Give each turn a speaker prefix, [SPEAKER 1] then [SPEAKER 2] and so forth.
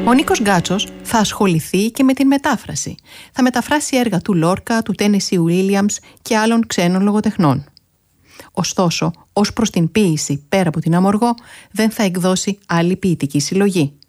[SPEAKER 1] Ο Νίκος Γκάτσος θα ασχοληθεί και με την μετάφραση. Θα μεταφράσει έργα του Λόρκα, του Τένεσι Ουίλιαμς και άλλων ξένων λογοτεχνών. Ωστόσο, ως προς την ποίηση πέρα από την Αμοργό, δεν θα εκδώσει άλλη ποιητική συλλογή.